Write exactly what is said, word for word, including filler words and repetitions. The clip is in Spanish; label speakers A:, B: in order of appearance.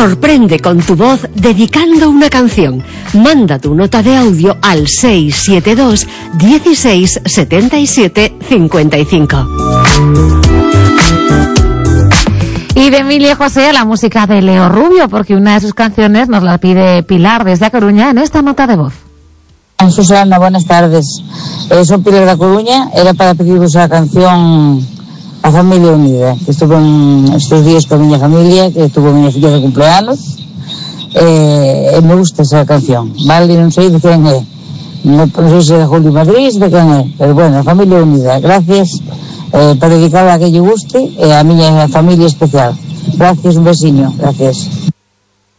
A: Sorprende con tu voz dedicando una canción. Manda tu nota de audio al seis siete dos, dieciséis, setenta y siete, cincuenta y cinco.
B: Y de Emilia José, la música de Leo Rubio, porque una de sus canciones nos la pide Pilar desde A Coruña en esta nota de voz.
C: Susana, buenas tardes. Eh, soy Pilar de A Coruña. Era para pediros la canción A Familia Unida, que estuve en estos días con mi familia, que tuvo mi filla de cumpleaños. Eh, me gusta esa canción, vale, non sei de quen é, non, non sei se é de Julio Madrid, de quen é, pero bueno, A Familia Unida, gracias, eh, para dedicarla a que lle guste, e a miña familia especial. Gracias, un besiño, gracias.